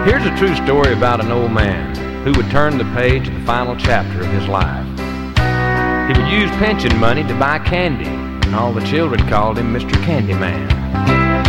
Here's a true story about an old man who would turn the page of the final chapter of his life. He would use pension money to buy candy, and all the children called him Mr. Candyman.